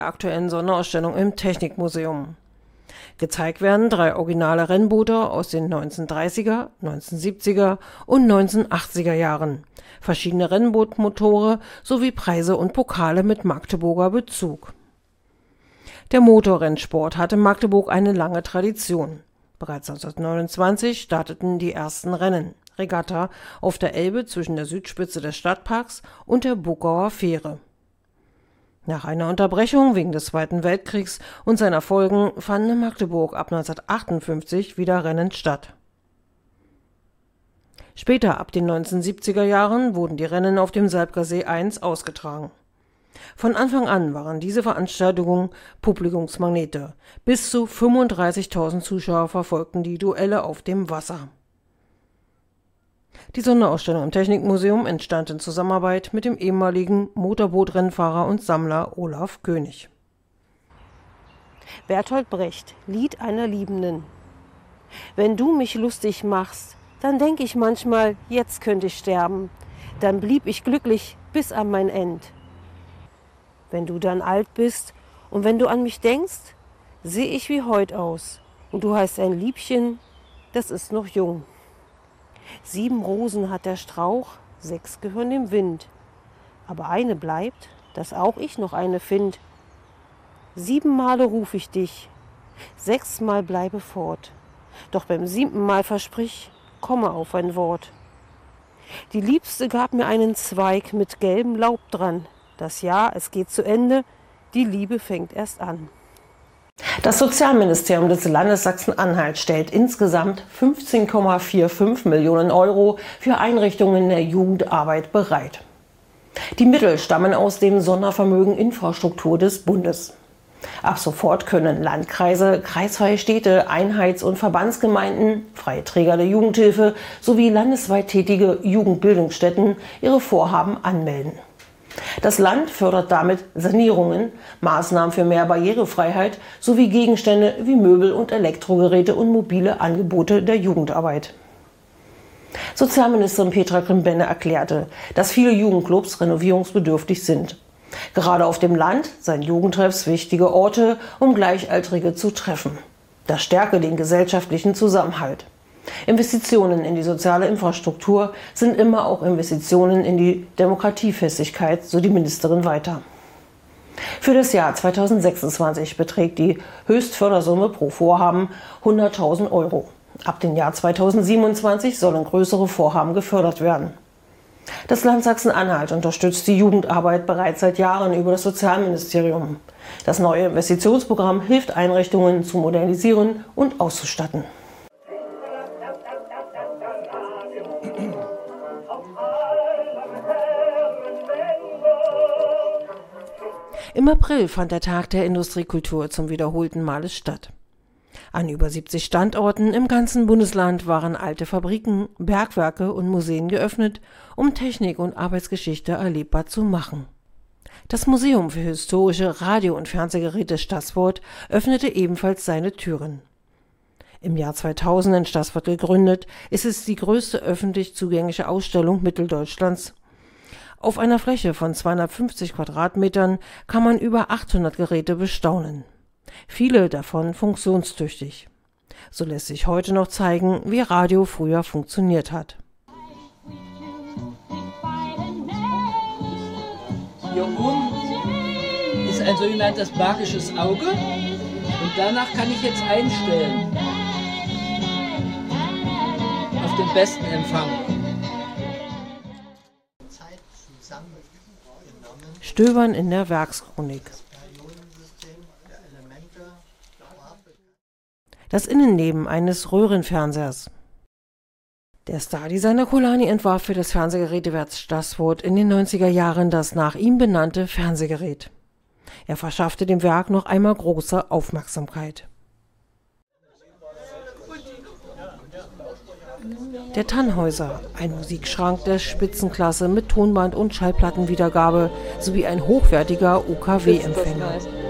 Aktuellen Sonderausstellung im Technikmuseum. Gezeigt werden 3 originale Rennboote aus den 1930er, 1970er und 1980er Jahren, verschiedene Rennbootmotore sowie Preise und Pokale mit Magdeburger Bezug. Der Motorrennsport hat in Magdeburg eine lange Tradition. Bereits 1929 starteten die ersten Rennen, Regatta, auf der Elbe zwischen der Südspitze des Stadtparks und der Buckauer Fähre. Nach einer Unterbrechung wegen des Zweiten Weltkriegs und seiner Folgen fanden in Magdeburg ab 1958 wieder Rennen statt. Später, ab den 1970er Jahren, wurden die Rennen auf dem Salbker-See 1 ausgetragen. Von Anfang an waren diese Veranstaltungen Publikumsmagnete. Bis zu 35.000 Zuschauer verfolgten die Duelle auf dem Wasser. Die Sonderausstellung im Technikmuseum entstand in Zusammenarbeit mit dem ehemaligen Motorbootrennfahrer und Sammler Olaf König. Bertolt Brecht, Lied einer Liebenden. Wenn du mich lustig machst, dann denk ich manchmal, jetzt könnte ich sterben. Dann blieb ich glücklich bis an mein End. Wenn du dann alt bist und wenn du an mich denkst, seh ich wie heut aus. Und du heißt ein Liebchen, das ist noch jung. 7 Rosen hat der Strauch, 6 gehören dem Wind. Aber eine bleibt, dass auch ich noch eine find. 7 Male ruf ich dich, 6 Mal bleibe fort. Doch beim 7. Mal versprich, komme auf ein Wort. Die Liebste gab mir einen Zweig mit gelbem Laub dran. Das Jahr, es geht zu Ende, die Liebe fängt erst an. Das Sozialministerium des Landes Sachsen-Anhalt stellt insgesamt 15,45 Millionen Euro für Einrichtungen der Jugendarbeit bereit. Die Mittel stammen aus dem Sondervermögen Infrastruktur des Bundes. Ab sofort können Landkreise, kreisfreie Städte, Einheits- und Verbandsgemeinden, freie Träger der Jugendhilfe sowie landesweit tätige Jugendbildungsstätten ihre Vorhaben anmelden. Das Land fördert damit Sanierungen, Maßnahmen für mehr Barrierefreiheit sowie Gegenstände wie Möbel und Elektrogeräte und mobile Angebote der Jugendarbeit. Sozialministerin Petra Grimbenne erklärte, dass viele Jugendclubs renovierungsbedürftig sind. Gerade auf dem Land seien Jugendtreffs wichtige Orte, um Gleichaltrige zu treffen. Das stärke den gesellschaftlichen Zusammenhalt. Investitionen in die soziale Infrastruktur sind immer auch Investitionen in die Demokratiefestigkeit, so die Ministerin weiter. Für das Jahr 2026 beträgt die Höchstfördersumme pro Vorhaben 100.000 Euro. Ab dem Jahr 2027 sollen größere Vorhaben gefördert werden. Das Land Sachsen-Anhalt unterstützt die Jugendarbeit bereits seit Jahren über das Sozialministerium. Das neue Investitionsprogramm hilft Einrichtungen zu modernisieren und auszustatten. Im April fand der Tag der Industriekultur zum wiederholten Male statt. An über 70 Standorten im ganzen Bundesland waren alte Fabriken, Bergwerke und Museen geöffnet, um Technik und Arbeitsgeschichte erlebbar zu machen. Das Museum für historische Radio- und Fernsehgeräte Staßfurt öffnete ebenfalls seine Türen. Im Jahr 2000 in Staßfurt gegründet, ist es die größte öffentlich zugängliche Ausstellung Mitteldeutschlands. Auf einer Fläche von 250 Quadratmetern kann man über 800 Geräte bestaunen. Viele davon funktionstüchtig. So lässt sich heute noch zeigen, wie Radio früher funktioniert hat. Hier oben ist ein sogenanntes magisches Auge und danach kann ich jetzt einstellen auf den besten Empfang. Stöbern in der Werkschronik. Das Innenleben eines Röhrenfernsehers. Der Stardesigner Kolani entwarf für das Fernsehgerätewerk Staßfurt in den 90er Jahren das nach ihm benannte Fernsehgerät. Er verschaffte dem Werk noch einmal große Aufmerksamkeit. Der Tannhäuser, ein Musikschrank der Spitzenklasse mit Tonband und Schallplattenwiedergabe sowie ein hochwertiger UKW-Empfänger.